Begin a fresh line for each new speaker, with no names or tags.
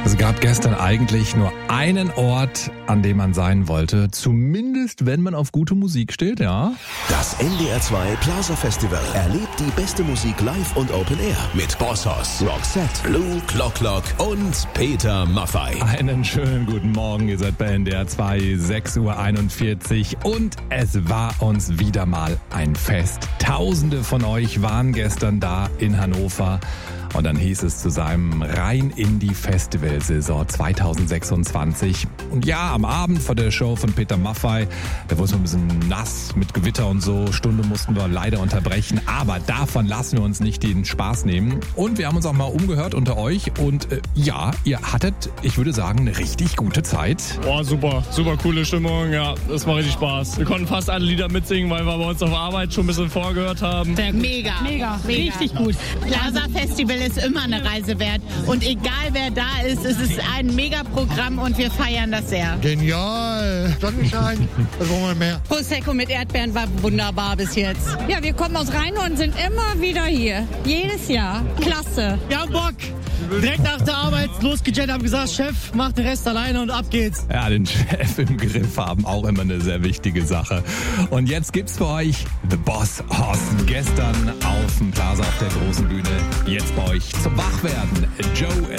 Es gab gestern eigentlich nur einen Ort, an dem man sein wollte. Zumindest, wenn man auf gute Musik steht, ja.
Das NDR 2 Plaza Festival erlebt die beste Musik live und Open Air mit Boss Hoss, Roxette, Blue, Clock und Peter Maffay.
Einen schönen guten Morgen, ihr seid bei NDR 2, 6:41 Uhr und es war uns wieder mal ein Fest. Tausende von euch waren gestern da in Hannover. Und dann hieß es zu seinem rein in die Festivalsaison 2026. Und ja, am Abend vor der Show von Peter Maffay, da wurde es ein bisschen nass mit Gewitter und so. Stunde mussten wir leider unterbrechen. Aber davon lassen wir uns nicht den Spaß nehmen. Und wir haben uns auch mal umgehört unter euch. Und ja, ihr hattet, ich würde sagen, eine richtig gute Zeit.
Boah, super coole Stimmung. Ja, das war richtig Spaß. Wir konnten fast alle Lieder mitsingen, weil wir bei uns auf Arbeit schon ein bisschen vorgehört haben.
Mega. Richtig gut. Plaza Festival ist immer eine Reise wert. Und egal wer da ist, es ist ein Mega-Programm und wir feiern das sehr.
Genial. Sonnenschein. Was wollen wir mehr?
Prosecco mit Erdbeeren war wunderbar bis jetzt.
Ja, wir kommen aus Rheinland und sind immer wieder hier. Jedes Jahr. Klasse.
Wir haben Bock. Direkt nach der Arbeit losgejettet, haben gesagt, Chef, mach den Rest alleine und ab geht's.
Ja, den Chef im Griff haben, auch immer eine sehr wichtige Sache. Und jetzt gibt's für euch The Boss Hoss. Gestern auf dem Plaza auf der großen Bühne. Jetzt bei euch zum Wachwerden. Joe